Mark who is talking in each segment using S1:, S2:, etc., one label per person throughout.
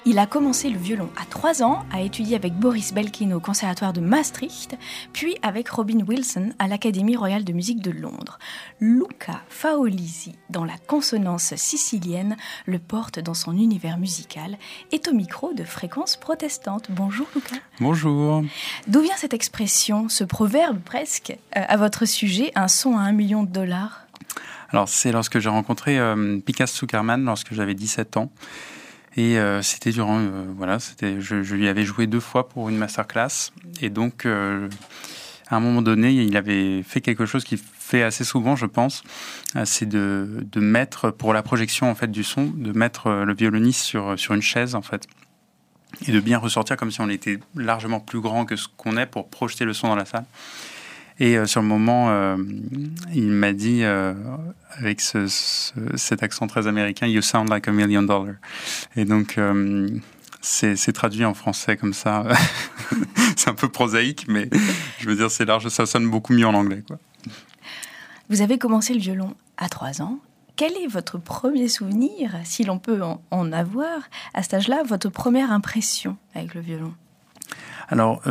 S1: Il a commencé le violon à 3 ans, a étudié avec Boris Belkin au Conservatoire de Maastricht, puis avec Robin Wilson à l'Académie royale de musique de Londres. Luca Faolisi, dans la consonance sicilienne, le porte dans son univers musical, est au micro de Fréquence Protestante. Bonjour Luca.
S2: Bonjour.
S1: D'où vient cette expression, ce proverbe presque, à votre sujet, un son à $1 million?
S2: Alors c'est lorsque j'ai rencontré Picasso Zuckerman lorsque j'avais 17 ans. Et c'était durant, je lui avais joué 2 fois pour une masterclass. Et donc, à un moment donné, il avait fait quelque chose qu'il fait assez souvent, je pense. C'est de mettre, pour la projection en fait du son, de mettre le violoniste sur une chaise en fait. Et de bien ressortir comme si on était largement plus grand que ce qu'on est pour projeter le son dans la salle. Et sur le moment, il m'a dit, avec cet accent très américain, « You sound like $1 million ». Et donc, c'est traduit en français comme ça. C'est un peu prosaïque, mais je veux dire, c'est large, ça sonne beaucoup mieux en anglais, quoi.
S1: Vous avez commencé le violon à 3 ans. Quel est votre premier souvenir, si l'on peut en avoir, à cet âge-là, votre première impression avec le violon?
S2: Alors,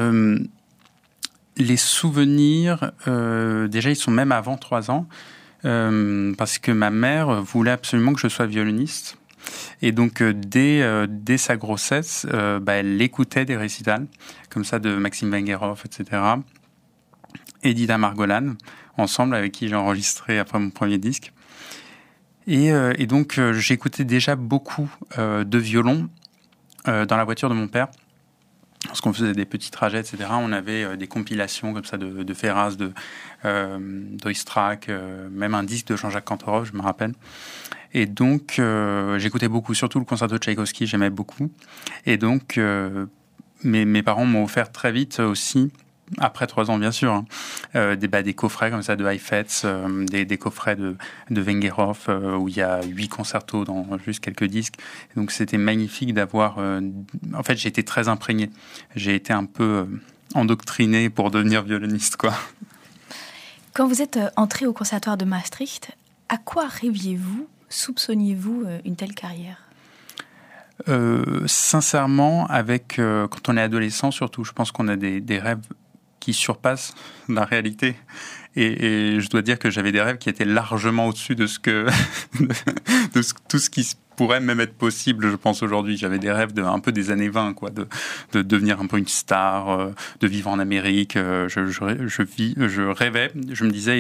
S2: les souvenirs, déjà, ils sont même avant 3 ans, parce que ma mère voulait absolument que je sois violoniste. Et donc, dès sa grossesse, elle écoutait des récitals, comme ça, de Maxime Vengerov, etc. Et Dida Margolane, ensemble, avec qui j'ai enregistré après mon premier disque. Et donc, j'écoutais déjà beaucoup de violon dans la voiture de mon père. Lorsqu'on faisait des petits trajets, etc., on avait des compilations comme ça de Ferraz, d'Oistrakh, même un disque de Jean-Jacques Cantorov, je me rappelle. Et donc, j'écoutais beaucoup, surtout le concerto de Tchaïkovski, j'aimais beaucoup. Et donc, mes parents m'ont offert très vite aussi, après 3 ans bien sûr, des coffrets comme ça de Heifetz, des coffrets de Vengerov, où il y a 8 concertos dans juste quelques disques. Et donc c'était magnifique d'avoir... En fait, j'ai été très imprégné. J'ai été un peu endoctriné pour devenir violoniste, quoi.
S1: Quand vous êtes entré au Conservatoire de Maastricht, à quoi rêviez-vous, soupçonniez-vous une telle carrière ?
S2: Sincèrement, quand on est adolescent surtout, je pense qu'on a des rêves qui surpassent la réalité. Et je dois dire que j'avais des rêves qui étaient largement au-dessus de tout ce qui pourrait même être possible, je pense, aujourd'hui. J'avais des rêves un peu des années 20, quoi, de devenir un peu une star, de vivre en Amérique. Je rêvais, je me disais,